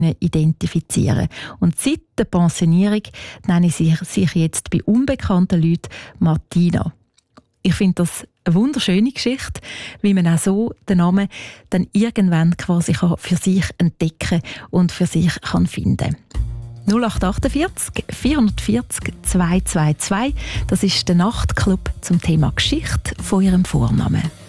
identifizieren. Und seit der Pensionierung nenne sie sich jetzt bei unbekannten Leuten Martina. Ich finde das eine wunderschöne Geschichte, wie man auch so den Namen dann irgendwann quasi für sich entdecken und für sich kann finden. 0848 440 222, das ist der Nachtclub zum Thema Geschichte von ihrem Vornamen.